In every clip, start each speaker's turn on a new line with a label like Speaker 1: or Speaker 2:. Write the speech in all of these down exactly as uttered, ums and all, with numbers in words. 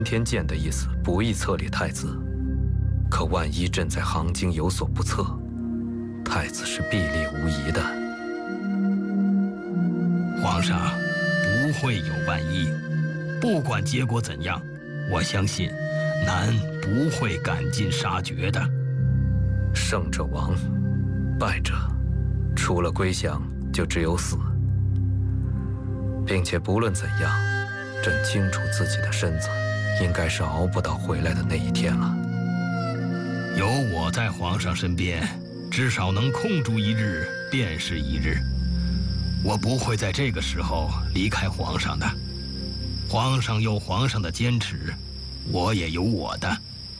Speaker 1: 天监的意思不易册立太子，可万一朕在杭京有所不测，太子是必立无疑的。
Speaker 2: 皇上不会有万一，不管结果怎样，我相信南不会赶尽杀绝的。
Speaker 1: 胜者亡，败者除了归降就只有死，并且不论怎样，朕清楚自己的身子应该是熬不到回来的那一天了。
Speaker 2: 有我在皇上身边，至少能控住一日便是一日。我不会在这个时候离开皇上的。皇上有皇上的坚持，我也有我的。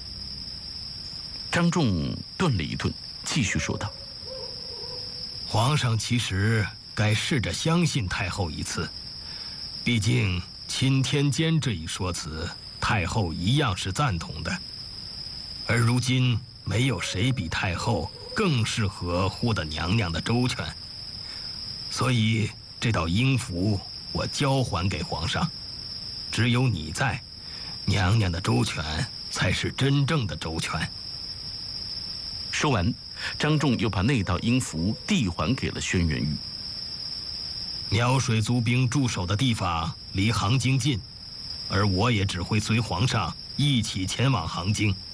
Speaker 3: 张仲顿了一顿，继续说道：“
Speaker 2: 皇上其实该试着相信太后一次，毕竟钦天监这一说辞，太后一样是赞同的。而如今没有谁比太后更适合护得娘娘的周全，所以这道鹰符我交还给皇上。只有你在，娘娘的周全才是真正的周全。”
Speaker 3: 说完，张仲又把那道鹰符递还给了轩辕玉。
Speaker 2: 鸟水族兵驻守的地方离杭京近，而我也只会随皇上一起前往杭京。